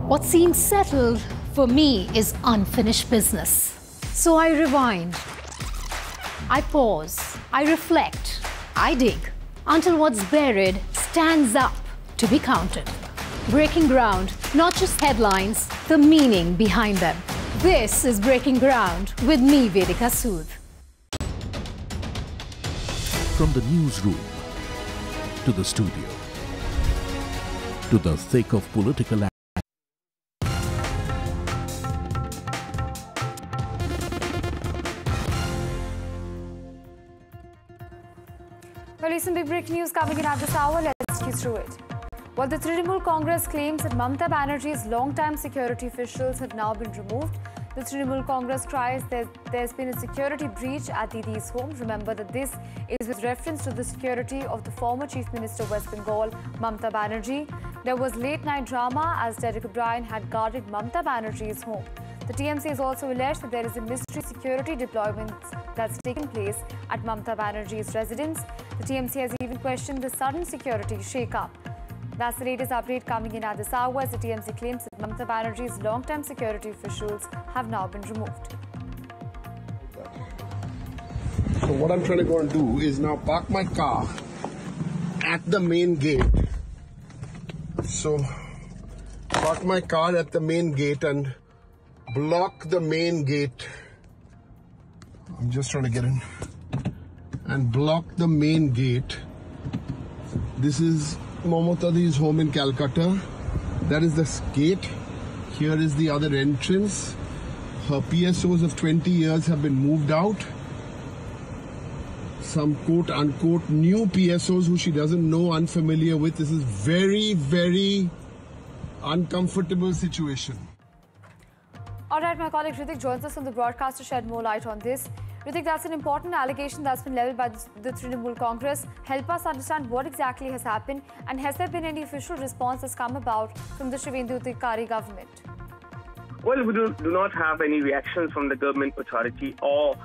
What seems settled for me is unfinished business. So I rewind, I pause, I reflect, I dig until what's buried stands up to be counted. Breaking ground, not just headlines, the meaning behind them. This is Breaking Ground with me, Vedika Sood. From the newsroom to the studio to the thick of political action. Well, recent big breaking news coming in at this hour. Let's get through it. Well, the Trinamool Congress claims that Mamata Banerjee's long-time security officials have now been removed. The Trinamool Congress cries that there's been a security breach at Didi's home. Remember that this is with reference to the security of the former Chief Minister of West Bengal, Mamata Banerjee. There was late-night drama as Derek O'Brien had guarded Mamata Banerjee's home. The TMC has also alleged that there is a mystery security deployment that's taken place at Mamata Banerjee's residence. The TMC has even questioned the sudden security shake-up. That's the latest update coming in at this hour as the TMC claims that Mamata Banerjee's long-time security officials have now been removed. So what I'm trying to go and do is now park my car at the main gate. So park my car at the main gate and block the main gate. I'm just trying to get in and block the main gate. This is Mamata's home in Calcutta. That is the gate. Here is the other entrance. Her PSOs of 20 years have been moved out. Some quote-unquote new PSOs who she doesn't know, unfamiliar with. This is very, very uncomfortable situation. All right, my colleague Ritik joins us on the broadcast to shed more light on this. Ritik, that's an important allegation that's been levelled by the Trinamool Congress. Help us understand what exactly has happened, and has there been any official response that's come about from the Shivendu Adhikari government? Well, we do not have any reactions from the government authority or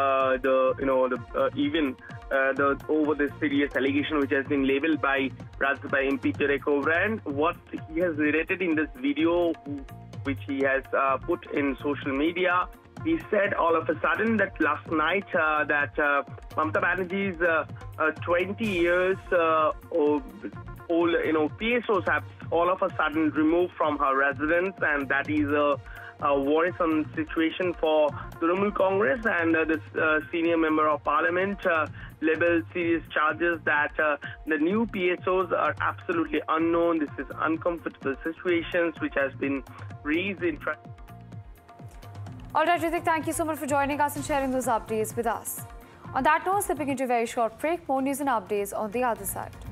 over this serious allegation which has been labelled by MP Derek O'Brien. What he has narrated in this video, which he has put in social media, he said all of a sudden that last night that Mamata Banerjee's 20 years old, PSOs have all of a sudden removed from her residence, and that is a worrisome situation for Trinamool Congress. And this senior member of parliament labeled serious charges that the new PSOs are absolutely unknown. This is uncomfortable situations which has been raised in front. All right, Ritik, thank you so much for joining us and sharing those updates with us. On that note, slipping into a very short break, more news and updates on the other side.